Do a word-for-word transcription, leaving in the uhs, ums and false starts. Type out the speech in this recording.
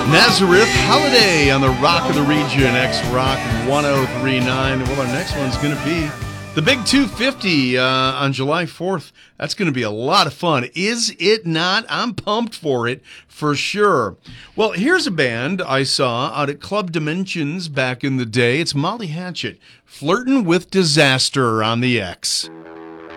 Nazareth Holiday on the Rock of the Region, X-Rock one oh three point nine. Well, our next one's going to be the Big two fifty uh, on July fourth. That's going to be a lot of fun. Is it not? I'm pumped for it, for sure. Well, here's a band I saw out at Club Dimensions back in the day. It's Molly Hatchet, Flirtin' with Disaster on the X.